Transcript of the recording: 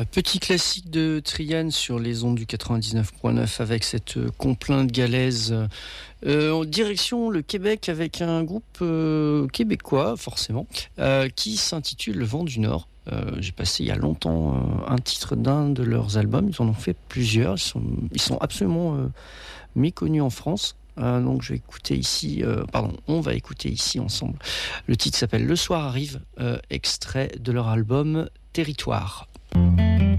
Petit classique de Trian sur les ondes du 99.9 avec cette complainte galaise en direction le Québec avec un groupe québécois forcément qui s'intitule Le Vent du Nord. J'ai passé il y a longtemps un titre d'un de leurs albums, ils en ont fait plusieurs, ils sont absolument méconnus en France. Donc je vais écouter ici, on va écouter ici ensemble. Le titre s'appelle Le Soir arrive, extrait de leur album Territoire.